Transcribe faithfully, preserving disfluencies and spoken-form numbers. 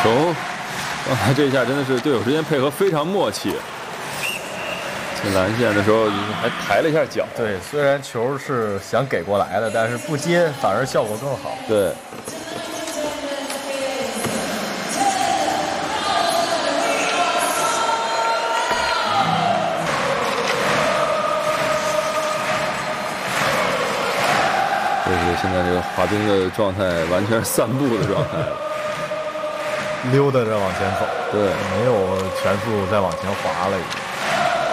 球，刚才这一下真的是队友之间配合非常默契。进蓝线的时候还抬了一下脚。 对，虽然球是想给过来的，但是不接反而效果更好。 对。 就是现在这个滑冰的状态，完全是散步的状态了， 溜达着往前走， 对， 没有全速再往前滑了已经。